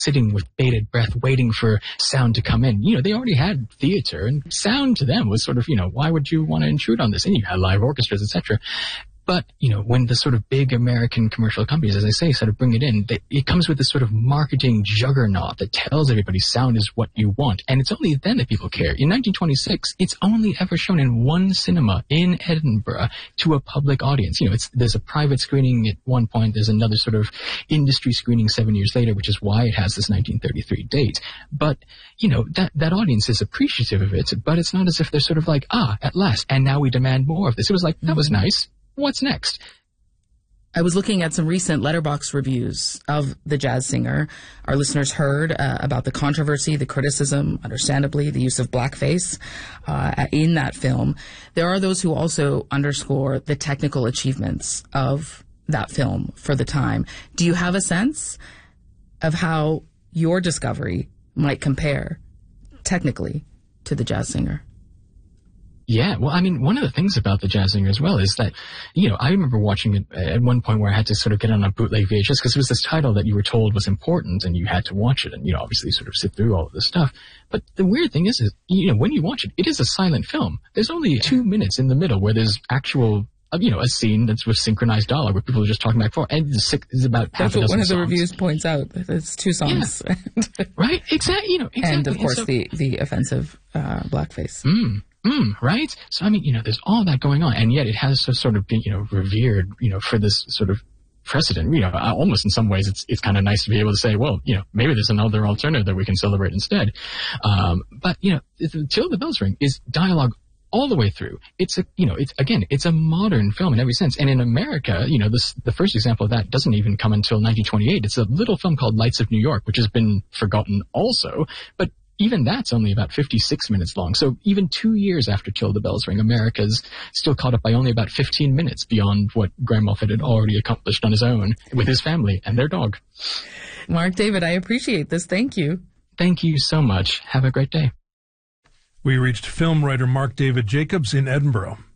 sitting with bated breath, waiting for sound to come in. You know, they already had theater, and sound to them was sort of, you know, why would you want to intrude on this? And you had live orchestras, etc. But, you know, when the sort of big American commercial companies, as I say, sort of bring it in, it comes with this sort of marketing juggernaut that tells everybody sound is what you want. And it's only then that people care. In 1926, it's only ever shown in one cinema in Edinburgh to a public audience. You know, there's a private screening at one point. There's another sort of industry screening 7 years later, which is why it has this 1933 date. But, you know, that audience is appreciative of it, but it's not as if they're sort of like, at last, and now we demand more of this. It was like, that was nice. What's next? I was looking at some recent Letterboxd reviews of The Jazz Singer. Our listeners heard about the controversy, the criticism, understandably, the use of blackface in that film. There are those who also underscore the technical achievements of that film for the time. Do you have a sense of how your discovery might compare technically to The Jazz Singer? Yeah, well, I mean, one of the things about The Jazz Singer as well is that, you know, I remember watching it at one point where I had to sort of get on a bootleg VHS because it was this title that you were told was important and you had to watch it and, you know, obviously sort of sit through all of this stuff. But the weird thing is, you know, when you watch it, it is a silent film. There's only 2 minutes in the middle where there's actual, you know, a scene that's with synchronized dialogue where people are just talking back and forth. And it's about half a dozen songs. That's what one of the reviews points out. It's 2 songs. Yeah. Right? Exactly. You know, exactly. And, of course, the offensive blackface. Right? So, I mean, you know, there's all that going on, and yet it has sort of been, you know, revered, you know, for this sort of precedent. You know, almost in some ways it's kind of nice to be able to say, well, you know, maybe there's another alternative that we can celebrate instead. But, you know, Till the Bells Ring is dialogue all the way through. It's a modern film in every sense. And in America, you know, the first example of that doesn't even come until 1928. It's a little film called Lights of New York, which has been forgotten also, but even that's only about 56 minutes long. So even 2 years after Till the Bells Ring, America's still caught up by only about 15 minutes beyond what Graham Moffat had already accomplished on his own with his family and their dog. Mark David, I appreciate this. Thank you. Thank you so much. Have a great day. We reached film writer Mark David Jacobs in Edinburgh.